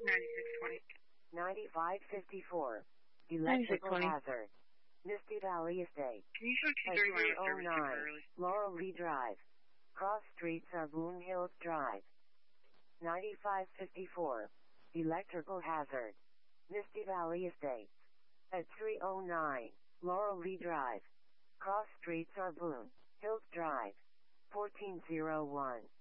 9620. 9554. Electrical 9620. hazard. Misty Valley Estate. Can you show At 231 with service 309 temporarily? Laurel Lee Drive. Cross streets are Boone Hills Drive. 9554. Electrical hazard. Misty Valley Estates. At 309 Laurel Lee Drive. Cross streets are Boone Hills Drive. 1401.